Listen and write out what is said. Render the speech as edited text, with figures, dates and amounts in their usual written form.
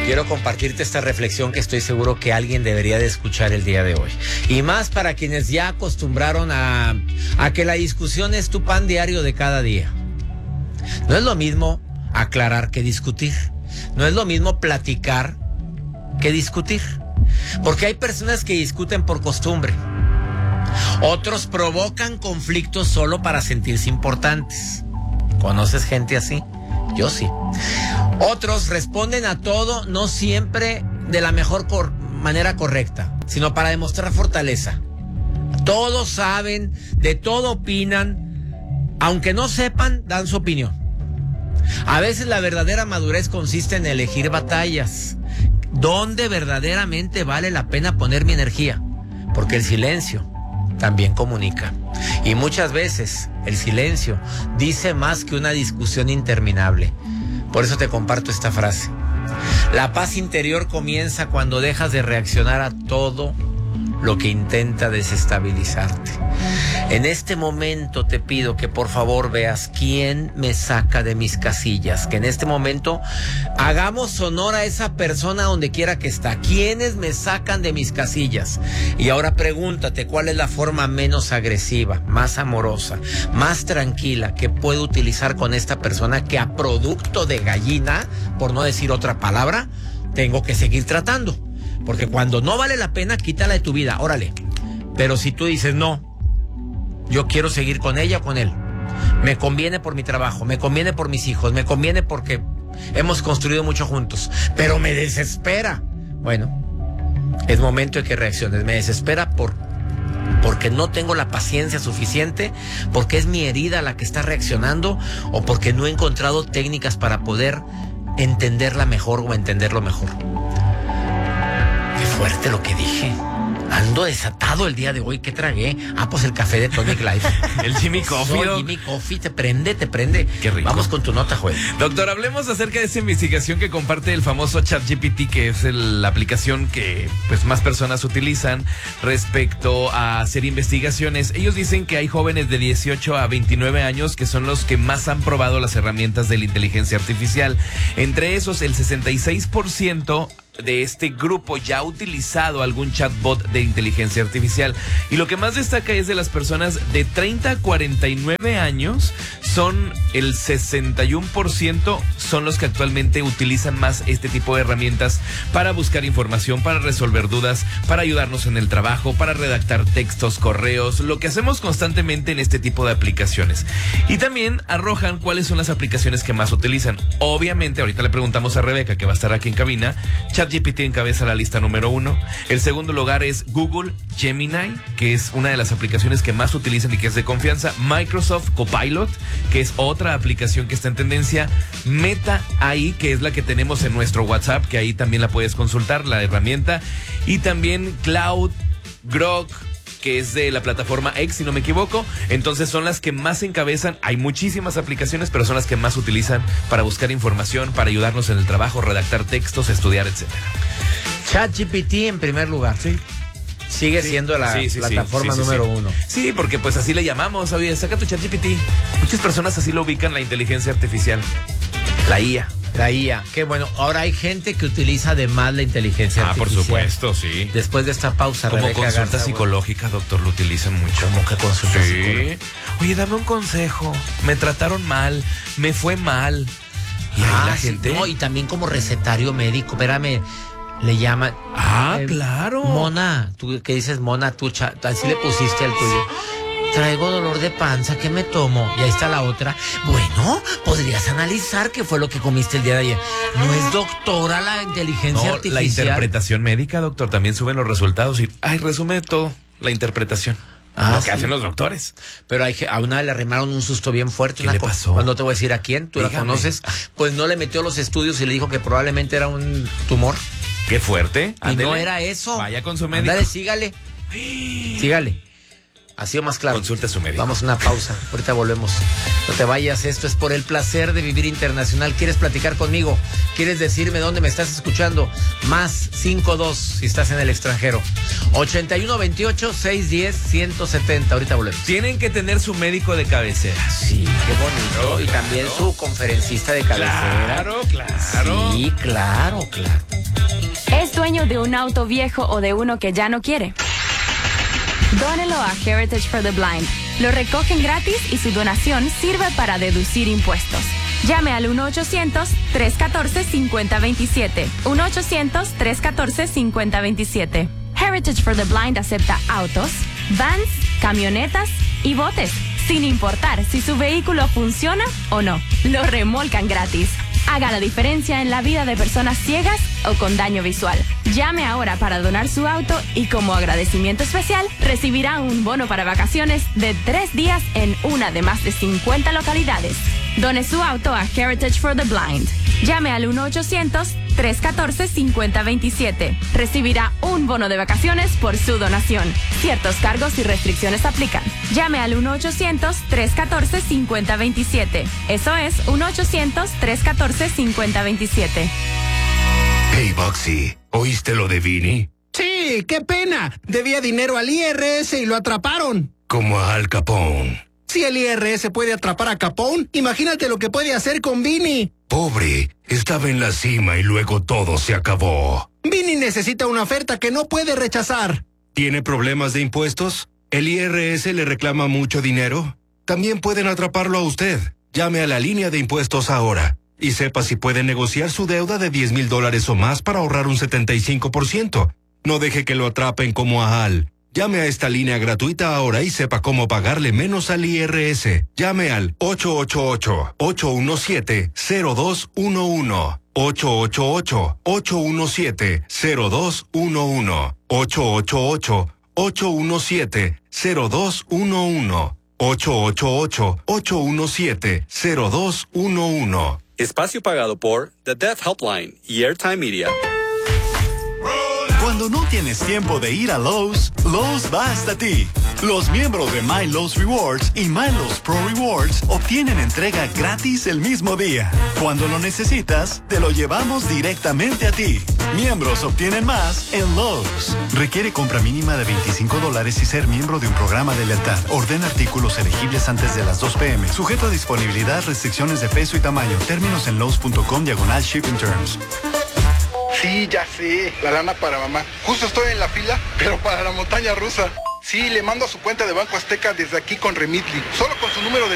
quiero compartirte esta reflexión que estoy seguro que alguien debería de escuchar el día de hoy. Y más para quienes ya acostumbraron a que la discusión es tu pan diario de cada día. No es lo mismo aclarar que discutir. No es lo mismo platicar que discutir. Porque hay personas que discuten por costumbre. Otros provocan conflictos solo para sentirse importantes. ¿Conoces gente así? Yo sí. Otros responden a todo, no siempre de la mejor manera correcta, sino para demostrar fortaleza. Todos saben, de todo opinan, aunque no sepan, dan su opinión. A veces la verdadera madurez consiste en elegir batallas, donde verdaderamente vale la pena poner mi energía, porque el silencio también comunica. Y muchas veces el silencio dice más que una discusión interminable. Por eso te comparto esta frase. La paz interior comienza cuando dejas de reaccionar a todo lo que intenta desestabilizarte. En este momento te pido que por favor veas quién me saca de mis casillas, que en este momento hagamos honor a esa persona donde quiera que está. ¿Quiénes me sacan de mis casillas? Y ahora pregúntate cuál es la forma menos agresiva, más amorosa, más tranquila que puedo utilizar con esta persona que a producto de gallina, por no decir otra palabra, tengo que seguir tratando. Porque cuando no vale la pena, quítala de tu vida, órale. Pero si tú dices, no, yo quiero seguir con ella o con él, me conviene por mi trabajo, me conviene por mis hijos, me conviene porque hemos construido mucho juntos, pero me desespera. Bueno, es momento de que reacciones. Me desespera porque no tengo la paciencia suficiente, porque es mi herida la que está reaccionando, o porque no he encontrado técnicas para poder entenderla mejor o entenderlo mejor. Qué fuerte lo que dije. Ando desatado el día de hoy. ¿Qué tragué? Pues el café de Tonic Life. El Jimmy Coffee. Jimmy Coffee, te prende. Qué rico. Vamos con tu nota, Joel. Doctor, hablemos acerca de esa investigación que comparte el famoso ChatGPT, que es la aplicación que pues más personas utilizan respecto a hacer investigaciones. Ellos dicen que hay jóvenes de 18 a 29 años que son los que más han probado las herramientas de la inteligencia artificial. Entre esos, el 66% de este grupo ya ha utilizado algún chatbot de inteligencia artificial. Y lo que más destaca es de las personas de 30 a 49 años, son el 61% son los que actualmente utilizan más este tipo de herramientas para buscar información, para resolver dudas, para ayudarnos en el trabajo, para redactar textos, correos, lo que hacemos constantemente en este tipo de aplicaciones. Y también arrojan cuáles son las aplicaciones que más utilizan. Obviamente, ahorita le preguntamos a Rebeca, que va a estar aquí en cabina. ChatGPT encabeza la lista número 1. El segundo lugar es Google Gemini, que es una de las aplicaciones que más utilizan y que es de confianza. Microsoft Copilot, que es otra aplicación que está en tendencia. Meta AI, que es la que tenemos en nuestro WhatsApp, que ahí también la puedes consultar, la herramienta. Y también Cloud, Grok, que es de la plataforma X, si no me equivoco. Entonces son las que más encabezan. Hay muchísimas aplicaciones, pero son las que más utilizan para buscar información, para ayudarnos en el trabajo, redactar textos, estudiar, etcétera. ChatGPT en primer lugar. Sí. Sigue siendo la plataforma número 1. Sí, porque pues así le llamamos. Oye, saca tu ChatGPT. Muchas personas así lo ubican, la inteligencia artificial. La IA. La IA, qué bueno. Ahora hay gente que utiliza además la inteligencia artificial. Por supuesto, sí. Después de esta pausa, como Rebeca consulta Garza, psicológica, doctor, lo utilizan mucho. ¿Cómo que consulta psicológica? Oye, dame un consejo. Me trataron mal, me fue mal. Y ahí la gente. No, y también como recetario médico. Espérame, le llaman. Claro. Mona, tú que dices Mona, tú así le pusiste al tuyo. Traigo dolor de panza, ¿qué me tomo? Y ahí está la otra. Bueno, podrías analizar qué fue lo que comiste el día de ayer. No es doctora la inteligencia artificial. La interpretación médica, doctor, también suben los resultados y, resume todo, la interpretación. Lo que hacen los doctores. Pero a una le arrimaron un susto bien fuerte. ¿Qué le pasó? Pues no te voy a decir a quién, tú la conoces. Pues no le metió los estudios y le dijo que probablemente era un tumor. Qué fuerte. Y no era eso. Vaya con su médico. Ándale, sígale. ¿Ha sido más claro? Consulte a su médico. Vamos a una pausa. Ahorita volvemos. No te vayas. Esto es por el placer de vivir internacional. ¿Quieres platicar conmigo? ¿Quieres decirme dónde me estás escuchando? Más 52 si estás en el extranjero. 8128-610-170. Ahorita volvemos. Tienen que tener su médico de cabecera. Sí, qué bonito. Claro, y también su conferencista de cabecera. Claro. Sí, claro. ¿Es dueño de un auto viejo o de uno que ya no quiere? Dónelo a Heritage for the Blind. Lo recogen gratis y su donación sirve para deducir impuestos. Llame al 1-800-314-5027. 1-800-314-5027. Heritage for the Blind acepta autos, vans, camionetas y botes, sin importar si su vehículo funciona o no. Lo remolcan gratis. Haga la diferencia en la vida de personas ciegas o con daño visual. Llame ahora para donar su auto y como agradecimiento especial recibirá un bono para vacaciones de 3 días en una de más de 50 localidades. Done su auto a Heritage for the Blind. Llame al 1-800-314-5027. Recibirá un bono de vacaciones por su donación. Ciertos cargos y restricciones aplican. Llame al 1-800-314-5027. Eso es 1-800-314-5027. Hey, Boxy, ¿oíste lo de Vinny? Sí, qué pena. Debía dinero al IRS y lo atraparon. Como a Al Capone. Si el IRS puede atrapar a Capone, imagínate lo que puede hacer con Vinny. Pobre, estaba en la cima y luego todo se acabó. Vinny necesita una oferta que no puede rechazar. ¿Tiene problemas de impuestos? ¿El IRS le reclama mucho dinero? También pueden atraparlo a usted. Llame a la línea de impuestos ahora y sepa si puede negociar su deuda de $10,000 o más para ahorrar un 75%. No deje que lo atrapen como a Al. Llame a esta línea gratuita ahora y sepa cómo pagarle menos al IRS. Llame al 888-817-0211. 888-817-0211. 888-817-0211. 888-817-0211. Espacio pagado por The Deaf Helpline y Airtime Media. Cuando no tienes tiempo de ir a Lowe's, Lowe's va hasta ti. Los miembros de My Lowe's Rewards y My Lowe's Pro Rewards obtienen entrega gratis el mismo día. Cuando lo necesitas, te lo llevamos directamente a ti. Miembros obtienen más en Lowe's. Requiere compra mínima de $25 y ser miembro de un programa de lealtad. Ordena artículos elegibles antes de las 2 p.m. Sujeto a disponibilidad, restricciones de peso y tamaño. Términos en lowes.com/shipping terms. Sí, ya sé, la lana para mamá. Justo estoy en la fila, pero para la montaña rusa. Sí, le mando a su cuenta de Banco Azteca desde aquí con Remitly. Solo con su número de